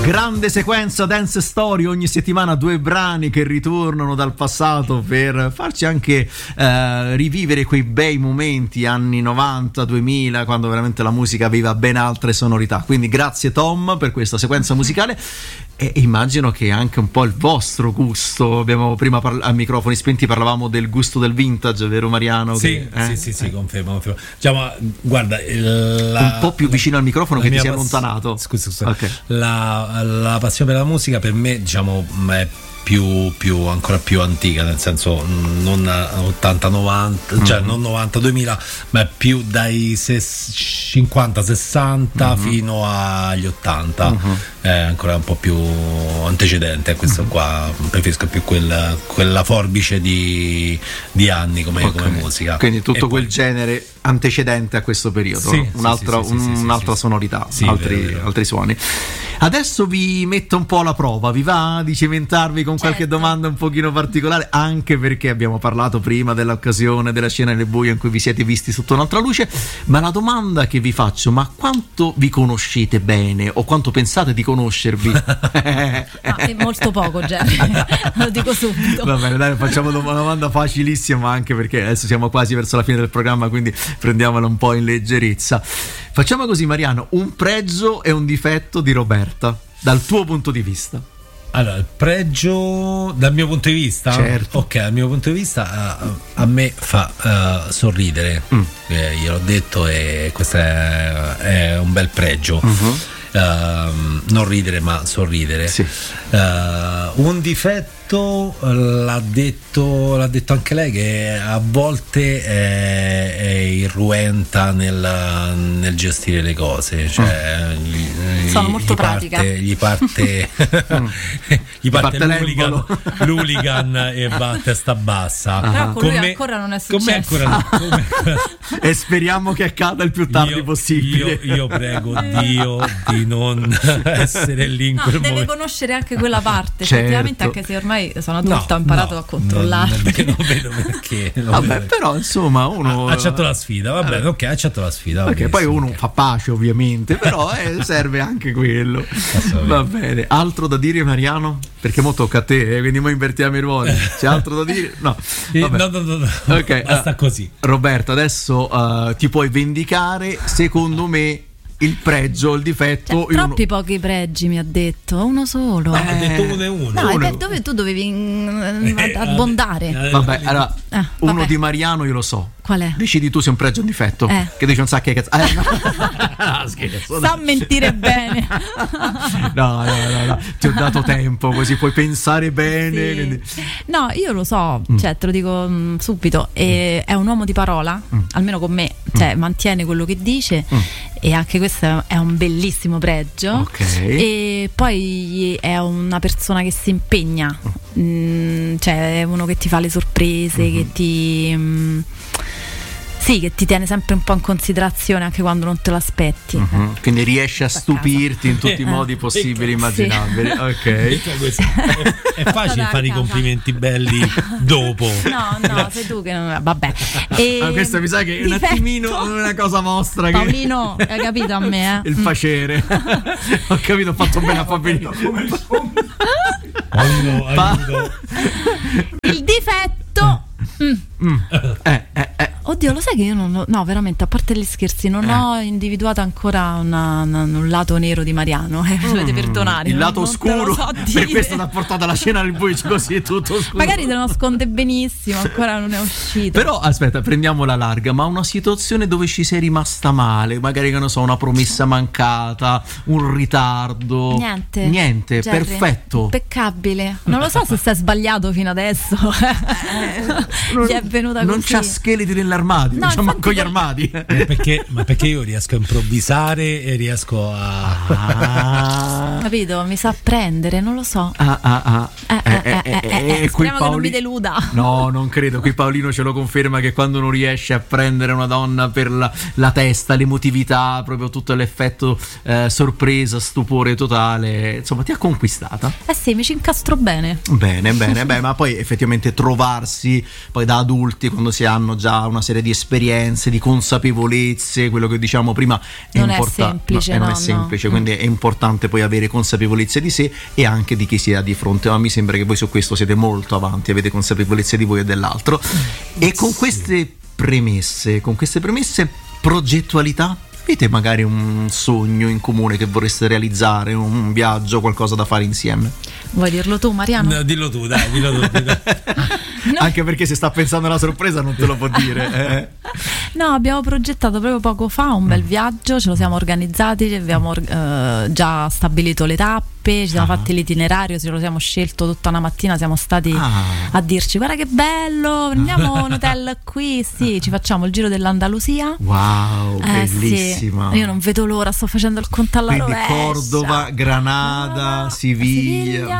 Grande sequenza Dance Story, ogni settimana 2 brani che ritornano dal passato per farci anche rivivere quei bei momenti anni 90, 2000, quando veramente la musica aveva ben altre sonorità. Quindi grazie Tom per questa sequenza musicale. E immagino che anche un po' il vostro gusto. Abbiamo prima a microfoni spenti parlavamo del gusto del vintage, vero Mariano? Sì, sì, confermo. Diciamo, guarda, un po' più vicino al microfono che ti sei allontanato. Scusa. Okay. La passione per la musica per me, diciamo, è ancora più antica, nel senso non 80-90, cioè non 90-2000, ma è più dai 50-60 fino agli 80. È ancora un po' più antecedente a questo qua. Preferisco più quella forbice di anni come musica. Quindi tutto quel genere antecedente a questo periodo, un'altra sonorità, altri suoni. Adesso vi metto un po' alla prova, vi va di cimentarvi con qualche domanda un pochino particolare, anche perché abbiamo parlato prima dell'occasione della scena nelle buie in cui vi siete visti sotto un'altra luce, ma la domanda che vi faccio: ma quanto vi conoscete bene o quanto pensate di conoscervi? Molto poco, Jerry, lo dico subito. Va bene, dai, facciamo una domanda facilissima, anche perché adesso siamo quasi verso la fine del programma, quindi prendiamola un po' in leggerezza. Facciamo così, Mariano, un pregio e un difetto di Roberta dal tuo punto di vista. Allora, il pregio dal mio punto di vista? Certo. Ok, dal mio punto di vista a me fa sorridere, gliel'ho detto, e questo è un bel pregio. Non ridere ma sorridere. Sì. Un difetto l'ha detto anche lei, che a volte è irruenta nel gestire le cose, cioè sono molto pratica. Gli parte l'hooligan e va a testa bassa. Però con lui ancora non è successo. E speriamo che accada il più tardi possibile. Io prego Dio di non essere lì in quel momento. Deve conoscere anche quella parte, certo. Effettivamente, anche se ormai sono adulta, ho imparato a controllarmi. Non vedo perché. Però insomma uno accetto la sfida, va bene, ok, accetto la sfida. Perché poi uno fa pace ovviamente, però serve anche quello. Va bene, altro da dire, Mariano? Perché mo tocca a te, quindi mo invertiamo i ruoli. C'è altro da dire? No. No. Ok, basta così. Roberto, adesso ti puoi vendicare, secondo me, il pregio, il difetto. Troppi pochi pregi, mi ha detto, uno solo. Ha detto uno e uno. No, dove tu dovevi abbondare. Vabbè, allora uno di Mariano io lo so. Qual è? Decidi tu se è un pregio o un difetto. Che dici non sa che cazzo. No. Scherzo. Sa mentire bene. No. Ti ho dato tempo, così puoi pensare bene. Sì. Quindi... No, io lo so, cioè te lo dico subito. È un uomo di parola, almeno con me, cioè mantiene quello che dice. E anche questo è un bellissimo pregio. Okay. E poi è una persona che si impegna, cioè è uno che ti fa le sorprese, che ti che ti tiene sempre un po' in considerazione anche quando non te lo aspetti. Quindi riesce a stupirti in tutti i modi possibili e immaginabili. Sì. Ok. È facile fare i complimenti belli dopo. No, sei tu che non... Vabbè. Questo mi sa che è un attimino una cosa vostra. Paolino, hai capito a me, Il facere. Ho capito, ho fatto bene a Paolino. Il difetto. Oddio, lo sai che io no, veramente, a parte gli scherzi, non ho individuato ancora un lato nero di Mariano. Dovete perdonare. Il lato non oscuro, so per questo ti ha portato alla scena nel buio, così è tutto oscuro. Magari te lo nasconde benissimo, ancora non è uscito. Però aspetta, prendiamola larga, ma una situazione dove ci sei rimasta male, magari che non so, una promessa mancata, un ritardo. Niente, Jerry, perfetto, impeccabile. Non lo so se stai sbagliato fino adesso. Gli è venuta così. Non c'ha scheletri nell'armadio, no, diciamo manco gli armadi. Ma perché io riesco a improvvisare e riesco a capito? Mi sa prendere, non lo so. Speriamo che non mi deluda. No, non credo. Qui Paolino ce lo conferma, che quando uno riesce a prendere una donna per la testa, l'emotività, proprio tutto l'effetto sorpresa, stupore totale, insomma ti ha conquistata. Sì, mi ci incastro bene. Bene. Beh, ma poi effettivamente trovarsi poi da adulti, quando si hanno già una serie di esperienze, di consapevolezze, quello che diciamo prima non è semplice, non è semplice, quindi è importante poi avere consapevolezza di sé e anche di chi si ha di fronte. Ma mi sembra che voi su questo siete molto avanti, avete consapevolezza di voi e dell'altro. E con queste premesse, progettualità, avete magari un sogno in comune che vorreste realizzare, un viaggio, qualcosa da fare insieme? Vuoi dirlo tu, Mariano? No, dillo tu, dai, dillo tu. No. Anche perché se sta pensando alla sorpresa non te lo può dire. No, abbiamo progettato proprio poco fa un bel viaggio, ce lo siamo organizzati, abbiamo già stabilito le tappe, ci siamo fatti l'itinerario, ce lo siamo scelto tutta una mattina, siamo stati a dirci guarda che bello, prendiamo un hotel qui, sì, ci facciamo il giro dell'Andalusia. Wow, bellissima. Sì. Io non vedo l'ora, sto facendo il conto alla rovescia. Quindi Cordova, Granada, Siviglia,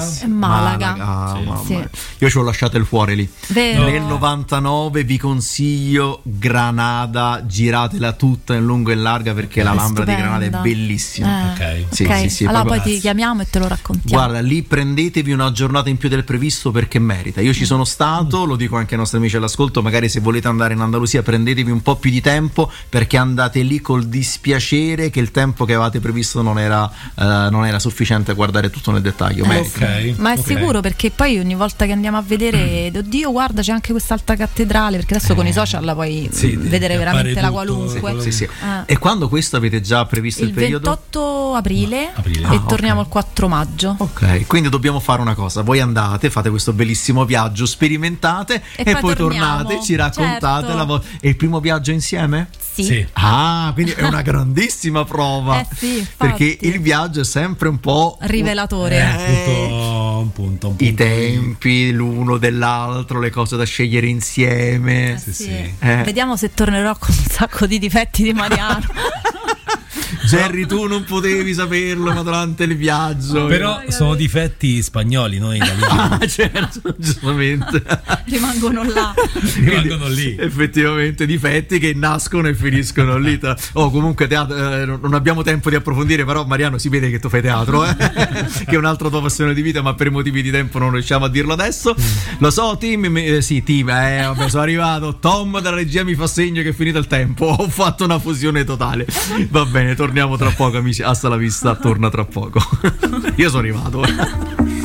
Malaga. Sì. Io ci ho lasciato il cuore lì. Vero? Nel 99 vi consiglio Granada, giratela tutta in lungo e in larga perché l'Alhambra di Granada è bellissima. Ok. Sì, allora poi proprio. ti chiamiamo e te lo raccontiamo. Guarda, lì prendetevi una giornata in più del previsto perché merita. Io ci sono stato, lo dico anche ai nostri amici all'ascolto, magari se volete andare in Andalusia prendetevi un po' più di tempo perché andate lì col dispiacere che il tempo che avevate previsto non era sufficiente a guardare tutto nel dettaglio. Ma è sicuro, perché poi ogni volta che andiamo a vedere, oddio guarda c'è anche quest'altra cattedrale, perché adesso con i social la puoi vedere veramente la qualunque. Sì. E quando questo avete già previsto il periodo? 28 aprile. E torniamo il 4 maggio. Ok, quindi dobbiamo fare una cosa: voi andate, fate questo bellissimo viaggio, sperimentate e poi tornate, ci raccontate E il primo viaggio insieme? Sì. Ah, quindi è una grandissima prova. Sì, perché il viaggio è sempre un po' rivelatore. Un punto. I tempi l'uno dell'altro, le cose da scegliere insieme. Sì. Vediamo se tornerò con un sacco di difetti di Mariano. Jerry, tu non potevi saperlo, ma durante il viaggio. Però sono difetti spagnoli, noi italiani. Certo, giustamente. Rimangono lì. Effettivamente, difetti che nascono e finiscono lì. Comunque teatro, non abbiamo tempo di approfondire, però Mariano si vede che tu fai teatro, che è un'altra tua passione di vita, ma per motivi di tempo non riusciamo a dirlo adesso. Lo so, Tim, vabbè, sono arrivato. Tom dalla regia mi fa segno che è finito il tempo. Ho fatto una fusione totale. Va bene, torniamo tra poco, amici. Hasta la vista, torna tra poco. Io sono arrivato.